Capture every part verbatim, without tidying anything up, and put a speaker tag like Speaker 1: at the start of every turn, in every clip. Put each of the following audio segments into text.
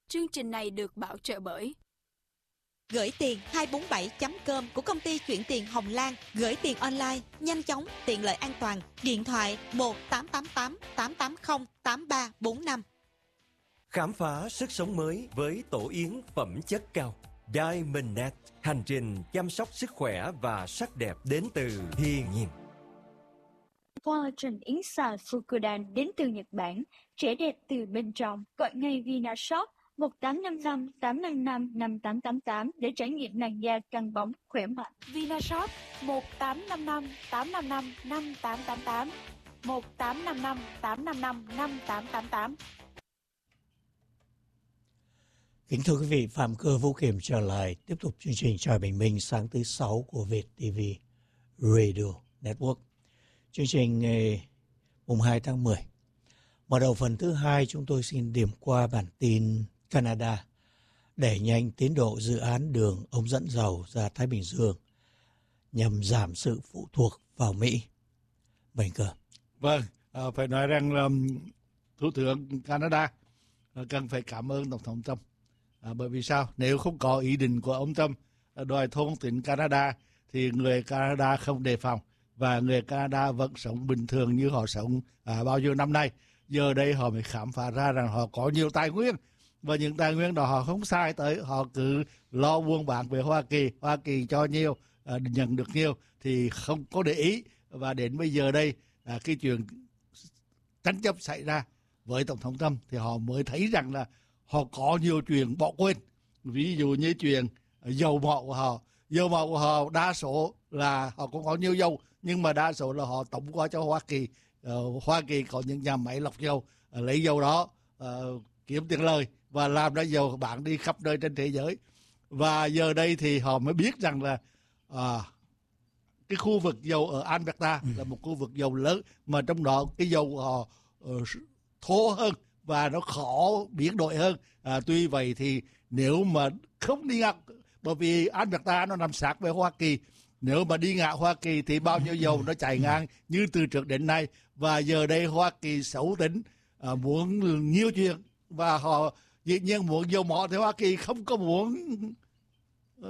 Speaker 1: Chương trình này được bảo trợ bởi
Speaker 2: Gửi tiền hai bốn bảy chấm com của công ty chuyển tiền Hồng Lan. Gửi tiền online, nhanh chóng, tiện lợi an toàn. Điện thoại một tám tám tám tám tám không tám ba bốn năm.
Speaker 3: Khám phá sức sống mới với tổ yến phẩm chất cao. Diamondnet, hành trình chăm sóc sức khỏe và sắc đẹp đến từ thiên nhiên.
Speaker 4: Collagen yến xào Fukudan đến từ Nhật Bản, trẻ đẹp từ bên trong. Gọi ngay Vinashop một tám năm năm tám năm năm năm tám tám tám để trải nghiệm làn da căng bóng khỏe mạnh.
Speaker 1: Vinashop một tám năm năm tám năm năm năm tám tám tám, một tám năm năm tám năm năm năm tám tám tám.
Speaker 5: Kính thưa quý vị, Phạm Cơ Vũ Kiểm trở lại tiếp tục chương trình Chào Bình Minh sáng thứ sáu của Việt ti vi Radio Network. Chương trình ngày mùng hai tháng mười. Mở đầu phần thứ hai, chúng tôi xin điểm qua bản tin Canada đẩy nhanh tiến độ dự án đường ống dẫn dầu ra Thái Bình Dương nhằm giảm sự phụ thuộc vào Mỹ. Bình Cơ.
Speaker 6: Vâng, à, phải nói rằng là Thủ tướng Canada cần phải cảm ơn Tổng thống Trump. À, bởi vì sao? Nếu không có ý định của ông Trump đòi thôn tính Canada thì người Canada không đề phòng và người Canada vẫn sống bình thường như họ sống à, bao nhiêu năm nay. Giờ đây họ mới khám phá ra rằng họ có nhiều tài nguyên và những tài nguyên đó họ không sai tới, họ cứ lo buôn bán về Hoa Kỳ, Hoa Kỳ cho nhiều, à, nhận được nhiều thì không có để ý. Và đến bây giờ đây à, cái chuyện tranh chấp xảy ra với Tổng thống Trump thì họ mới thấy rằng là họ có nhiều chuyện bỏ quên. Ví dụ như chuyện dầu mỏ của họ. Dầu mỏ của họ đa số là họ cũng có nhiều dầu, nhưng mà đa số là họ tổng qua cho Hoa Kỳ. Uh, Hoa Kỳ có những nhà máy lọc dầu, uh, lấy dầu đó uh, kiếm tiền lời và làm ra dầu bán đi khắp nơi trên thế giới. Và giờ đây thì họ mới biết rằng là uh, cái khu vực dầu ở Alberta là một khu vực dầu lớn, mà trong đó cái dầu của họ uh, thô hơn và nó khó biến đổi hơn. À, tuy vậy thì nếu mà không đi ngang, bởi vì Alberta nó nằm sát với Hoa Kỳ, nếu mà đi ngang Hoa Kỳ thì bao nhiêu dầu nó chạy ngang như từ trước đến nay. Và giờ đây Hoa Kỳ xấu tính, à, muốn nhiều chuyện, và họ dĩ nhiên muốn dầu mỏ thì Hoa Kỳ không có muốn uh,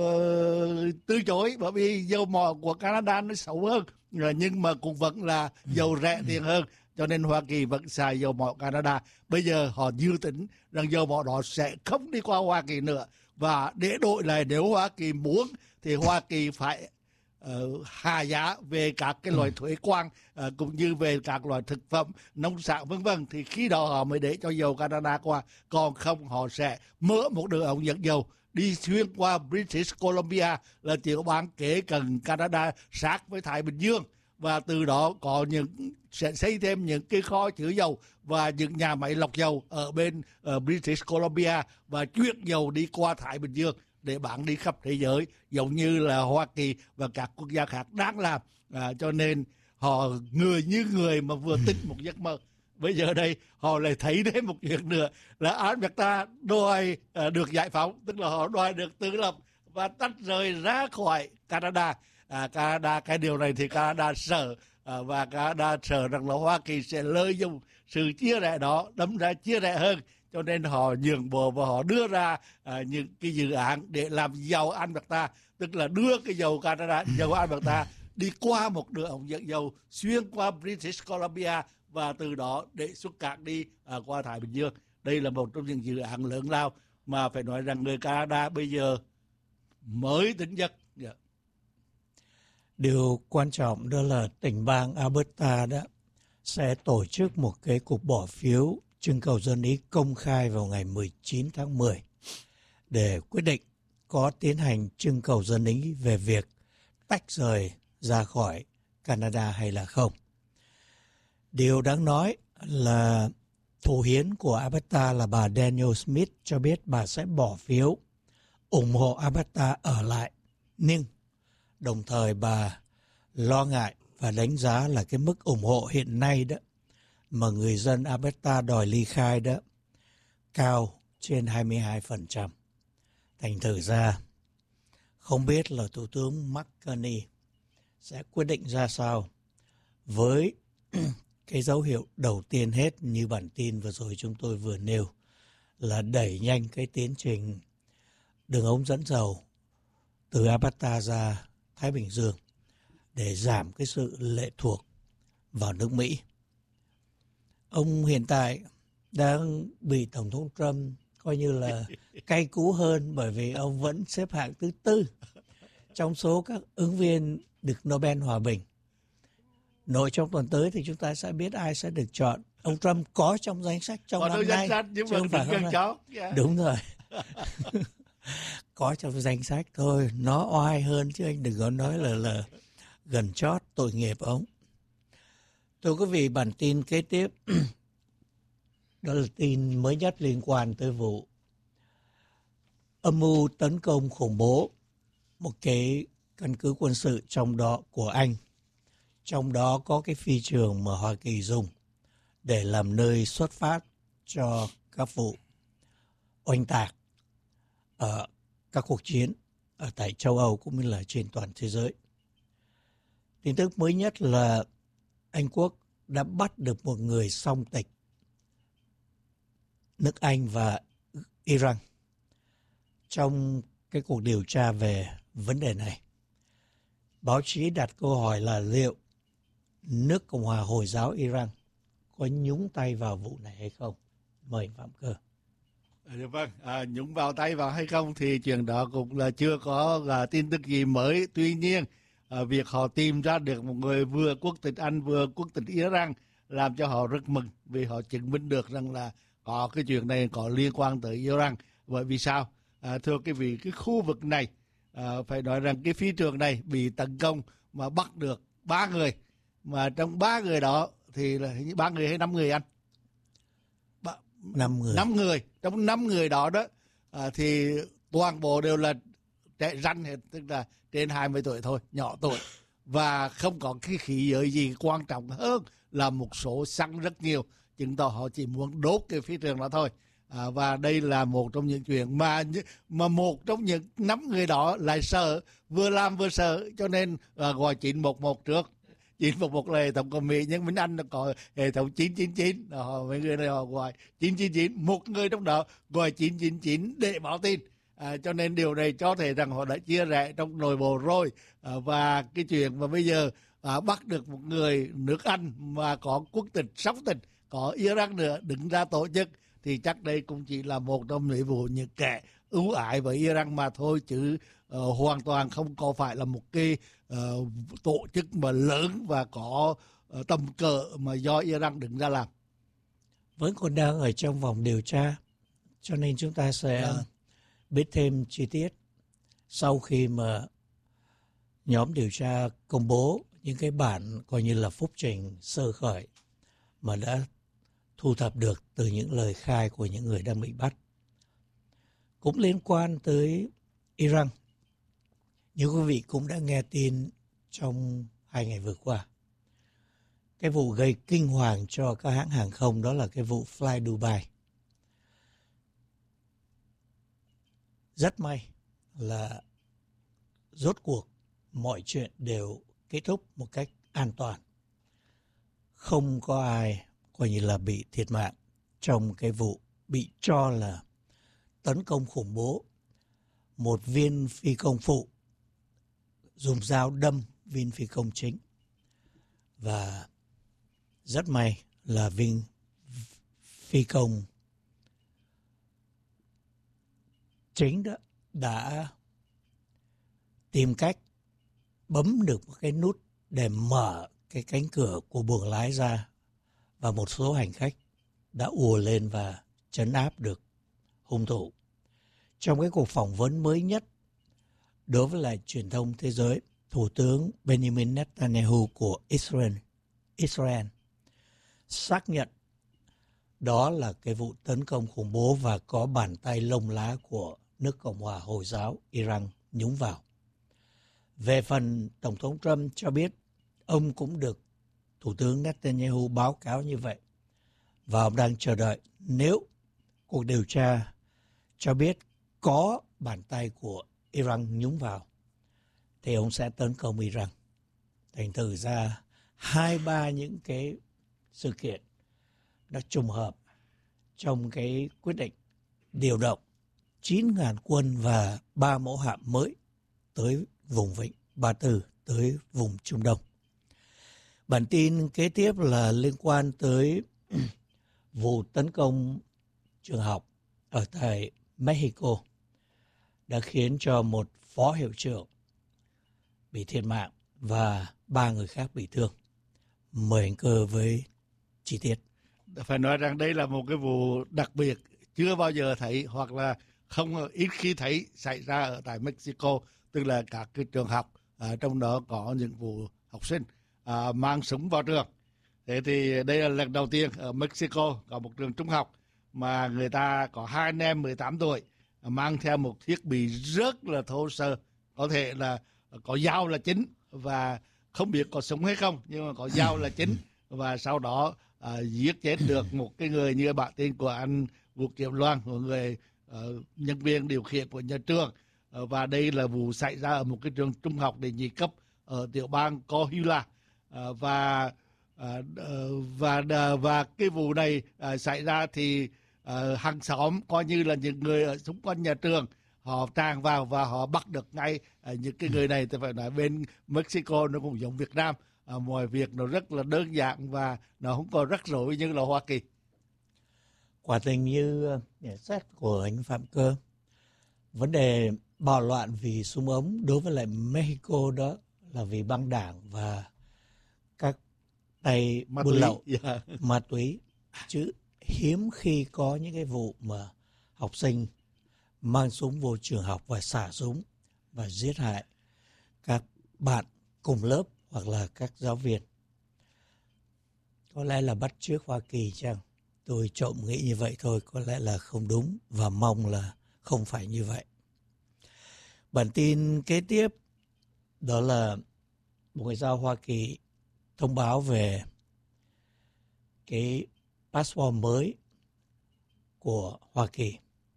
Speaker 6: từ chối, bởi vì dầu mỏ của Canada nó xấu hơn, nhưng mà cũng vẫn là dầu rẻ tiền hơn. Cho nên Hoa Kỳ vẫn xài dầu mỏ Canada. Bây giờ họ dự tính rằng dầu mỏ đó sẽ không đi qua Hoa Kỳ nữa. Và để đổi lại, nếu Hoa Kỳ muốn thì Hoa Kỳ phải uh, hạ giá về các cái loại thuế quan, uh, cũng như về các loại thực phẩm, nông sản vân vân, thì khi đó họ mới để cho dầu Canada qua. Còn không họ sẽ mở một đường ống dẫn dầu đi xuyên qua British Columbia, là tiểu bang kế cận Canada sát với Thái Bình Dương. Và từ đó có những sẽ xây thêm những cái kho chứa dầu và những nhà máy lọc dầu ở bên uh, British Columbia, và chuyển dầu đi qua Thái Bình Dương để bán đi khắp thế giới, giống như là Hoa Kỳ và các quốc gia khác đang làm. À, cho nên họ người như người mà vừa tích một giấc mơ. Bây giờ đây họ lại thấy thêm một chuyện nữa là Alberta đòi uh, được giải phóng, tức là họ đòi được tự lập và tách rời ra khỏi Canada. À, Canada, cái điều này thì Canada sợ, à, và Canada sợ rằng là Hoa Kỳ sẽ lợi dụng sự chia rẽ đó, đâm ra chia rẽ hơn, cho nên họ nhượng bộ và họ đưa ra à, những cái dự án để làm giàu Alberta, tức là đưa cái dầu Canada, dầu Alberta đi qua một đường ống dẫn dầu xuyên qua British Columbia và từ đó để xuất cảng đi à, qua Thái Bình Dương. Đây là một trong những dự án lớn lao mà phải nói rằng người Canada bây giờ mới tỉnh giấc. Yeah.
Speaker 5: Điều quan trọng đó là tỉnh bang Alberta đó sẽ tổ chức một cái cuộc bỏ phiếu trưng cầu dân ý công khai vào ngày mười chín tháng mười để quyết định có tiến hành trưng cầu dân ý về việc tách rời ra khỏi Canada hay là không. Điều đáng nói là thủ hiến của Alberta là bà Danielle Smith cho biết bà sẽ bỏ phiếu ủng hộ Alberta ở lại, nhưng đồng thời bà lo ngại và đánh giá là cái mức ủng hộ hiện nay đó mà người dân Alberta đòi ly khai đó cao trên hai mươi hai phần trăm. Thành thử ra không biết là Thủ tướng Mark Carney sẽ quyết định ra sao với cái dấu hiệu đầu tiên hết như bản tin vừa rồi chúng tôi vừa nêu là đẩy nhanh cái tiến trình đường ống dẫn dầu từ Alberta ra Thái Bình Dương để giảm cái sự lệ thuộc vào nước Mỹ. Ông hiện tại đang bị Tổng thống Trump coi như là cay cú hơn, bởi vì ông vẫn xếp hạng thứ tư trong số các ứng viên được Nobel Hòa Bình. Nội trong tuần tới thì chúng ta sẽ biết ai sẽ được chọn. Ông Trump có trong danh sách trong năm nay,
Speaker 6: chứ
Speaker 5: không phải hôm nay.
Speaker 6: Yeah.
Speaker 5: Đúng rồi. Có trong danh sách thôi, nó oai hơn chứ anh đừng có nói là là gần chót, tội nghiệp ông. Thưa quý vị, bản tin kế tiếp đó là tin mới nhất liên quan tới vụ âm mưu tấn công khủng bố một cái căn cứ quân sự trong đó của Anh. Trong đó có cái phi trường mà Hoa Kỳ dùng để làm nơi xuất phát cho các vụ oanh tạc ở các cuộc chiến ở tại châu Âu cũng như là trên toàn thế giới. Tin tức mới nhất là Anh Quốc đã bắt được một người song tịch nước Anh và Iran trong cái cuộc điều tra về vấn đề này. Báo chí đặt câu hỏi là liệu nước Cộng hòa Hồi giáo Iran có nhúng tay vào vụ này hay không? Mời Phạm Cơ.
Speaker 6: À, vâng, à, nhúng vào tay vào hay không thì chuyện đó cũng là chưa có à, tin tức gì mới. Tuy nhiên, à, việc họ tìm ra được một người vừa quốc tịch Anh vừa quốc tịch Iran làm cho họ rất mừng, vì họ chứng minh được rằng là có cái chuyện này có liên quan tới Iran. Bởi vì sao? À, thưa quý vị, cái khu vực này à, phải nói rằng cái phi trường này bị tấn công mà bắt được ba người, mà trong ba người đó thì là ba người hay năm người anh? Ba,
Speaker 5: năm người.
Speaker 6: Năm người. Trong năm người đó đó à, thì toàn bộ đều là trẻ ranh hết, tức là trên hai mươi tuổi thôi, nhỏ tuổi, và không có cái khí giới gì. Quan trọng hơn là một số xăng rất nhiều, chứng tỏ họ chỉ muốn đốt cái phi trường đó thôi. À, và đây là một trong những chuyện mà mà một trong những năm người đó lại sợ, vừa làm vừa sợ, cho nên à, gọi chín một một trước. chín một một là hệ thống của Mỹ, nhưng bên Anh nó có hệ thống chín chín chín, đó, mấy người này họ gọi chín chín chín, một người trong đó gọi chín chín chín để báo tin. À, cho nên điều này cho thấy rằng họ đã chia rẽ trong nội bộ rồi. À, và cái chuyện mà bây giờ à, bắt được một người nước Anh mà có quốc tịch, song tịch, có Iran nữa đứng ra tổ chức, thì chắc đây cũng chỉ là một trong những vụ những kẻ ưu ái với Iran mà thôi, chứ uh, hoàn toàn không có phải là một cái uh, tổ chức mà lớn và có uh, tầm cỡ mà do Iran đứng ra làm.
Speaker 5: Vẫn còn đang ở trong vòng điều tra, cho nên chúng ta sẽ à. biết thêm chi tiết sau khi mà nhóm điều tra công bố những cái bản coi như là phúc trình sơ khởi mà đã thu thập được từ những lời khai của những người đang bị bắt. Cũng liên quan tới Iran, như quý vị cũng đã nghe tin trong hai ngày vừa qua, cái vụ gây kinh hoàng cho các hãng hàng không đó là cái vụ Fly Dubai. Rất may là rốt cuộc mọi chuyện đều kết thúc một cách an toàn. Không có ai coi như là bị thiệt mạng trong cái vụ bị cho là tấn công khủng bố một viên phi công phụ dùng dao đâm viên phi công chính. Và rất may là viên phi công chính đó đã tìm cách bấm được một cái nút để mở cái cánh cửa của buồng lái ra, và một số hành khách đã ùa lên và trấn áp được hung thủ. Trong cái cuộc phỏng vấn mới nhất đối với lại truyền thông thế giới, Thủ tướng Benjamin Netanyahu của Israel, Israel xác nhận đó là cái vụ tấn công khủng bố và có bàn tay lông lá của nước Cộng hòa Hồi giáo Iran nhúng vào. Về phần Tổng thống Trump cho biết ông cũng được Thủ tướng Netanyahu báo cáo như vậy, và ông đang chờ đợi nếu cuộc điều tra cho biết có bàn tay của Iran nhúng vào thì ông sẽ tấn công Iran. Thành thử ra hai ba những cái sự kiện đã trùng hợp trong cái quyết định điều động chín nghìn quân và ba mẫu hạm mới tới vùng vịnh Ba Tư, tới vùng Trung Đông. Bản tin kế tiếp là liên quan tới vụ tấn công trường học ở tại Mexico đã khiến cho một phó hiệu trưởng bị thiệt mạng và ba người khác bị thương. Mời anh Cơ với chi tiết.
Speaker 6: Phải nói rằng đây là một cái vụ đặc biệt, chưa bao giờ thấy hoặc là không ít khi thấy xảy ra ở tại Mexico, tức là các cái trường học, à, trong đó có những vụ học sinh à, mang súng vào trường. Thế thì đây là lần đầu tiên ở Mexico có một trường trung học mà người ta có hai anh em mười tám tuổi mang theo một thiết bị rất là thô sơ, có thể là có dao là chính và không biết có súng hay không, nhưng mà có dao là chính, và sau đó à, giết chết được một cái người như bản tin của anh Vũ Kiểm Loan, một người uh, nhân viên điều khiển của nhà trường. Uh, và đây là vụ xảy ra ở một cái trường trung học để nhị cấp ở tiểu bang Coahuila. Uh, và uh, và uh, và cái vụ này uh, xảy ra thì uh, hàng xóm coi như là những người ở xung quanh nhà trường họ tràn vào và họ bắt được ngay uh, những cái người này. Thì phải nói bên Mexico nó cũng giống Việt Nam, uh, mọi việc nó rất là đơn giản và nó không có rắc rối như là Hoa Kỳ.
Speaker 5: Quả tình như nhận xét của anh Phạm Cơ, vấn đề bạo loạn vì súng ống đối với lại Mexico đó là vì băng đảng và các tay buôn lậu yeah. ma túy, chứ hiếm khi có những cái vụ mà học sinh mang súng vô trường học và xả súng và giết hại các bạn cùng lớp hoặc là các giáo viên. Có lẽ là bắt chước Hoa Kỳ chăng? Tôi trộm nghĩ như vậy thôi, có lẽ là không đúng và mong là không phải như vậy. Bản tin kế tiếp đó là Bộ Ngoại giao Hoa Kỳ thông báo về cái passport mới của Hoa Kỳ.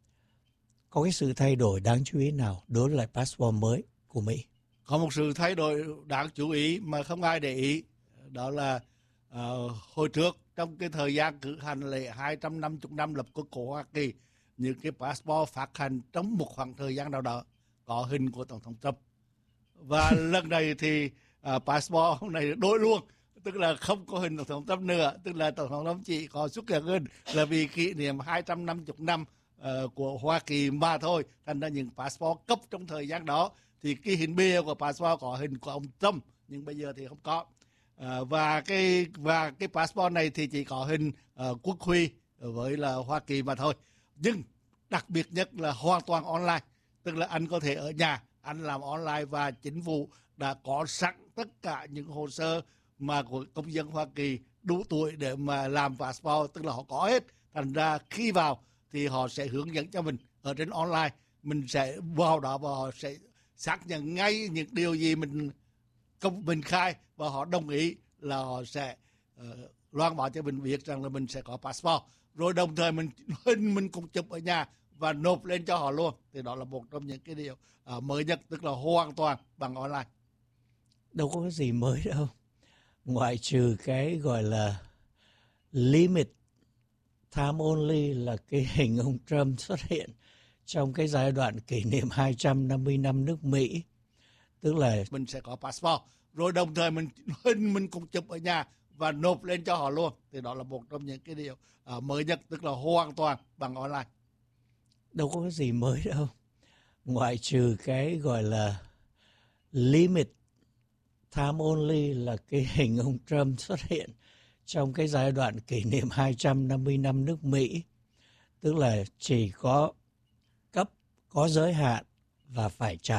Speaker 5: Có cái sự thay đổi đáng chú ý nào đối với lại passport mới của Mỹ?
Speaker 6: Có một sự thay đổi đáng chú ý mà không ai để ý, đó là uh, hồi trước trong cái thời gian cử hành lễ hai trăm năm mươi năm lập quốc của Hoa Kỳ, những cái passport phát hành trong một khoảng thời gian nào đó có hình của Tổng thống Trump. Và lần này thì uh, passport này đổi luôn, tức là không có hình Tổng thống Trump nữa, tức là Tổng thống Trump chỉ có xuất hiện hình là vì kỷ niệm hai trăm năm mươi năm uh, của Hoa Kỳ mà thôi. Thành ra những passport cấp trong thời gian đó thì cái hình bìa của passport có hình của ông Trump, nhưng bây giờ thì không có. À, và cái và cái passport này thì chỉ có hình uh, quốc huy với là Hoa Kỳ mà thôi. Nhưng đặc biệt nhất là hoàn toàn online, tức là anh có thể ở nhà anh làm online và chính phủ đã có sẵn tất cả những hồ sơ mà của công dân Hoa Kỳ đủ tuổi để mà làm passport, tức là họ có hết. Thành ra khi vào thì họ sẽ hướng dẫn cho mình ở trên online, mình sẽ vào đó và họ sẽ xác nhận ngay những điều gì mình công mình khai, và họ đồng ý là họ sẽ uh, loan báo cho mình biết rằng là mình sẽ có passport, rồi đồng thời mình hình mình cũng chụp ở nhà và nộp lên cho họ luôn. Thì đó là một trong những cái điều uh, mới nhất, tức là hoàn toàn bằng online.
Speaker 5: Đâu có cái gì mới đâu, ngoại trừ cái gọi là limit time only, là cái hình ông Trump xuất hiện trong cái giai đoạn kỷ niệm hai trăm năm mươi năm nước Mỹ, tức là
Speaker 6: mình sẽ có passport, rồi đồng thời mình hình mình cũng chụp ở nhà và nộp lên cho họ luôn. Thì đó là một trong những cái điều uh, mới nhất, tức là hoàn toàn bằng online.
Speaker 5: Đâu có cái gì mới đâu, ngoại trừ cái gọi là limit time only, là cái hình ông Trump xuất hiện trong cái giai đoạn kỷ niệm hai trăm năm mươi năm nước Mỹ, tức là chỉ có cấp, có giới hạn và phải trả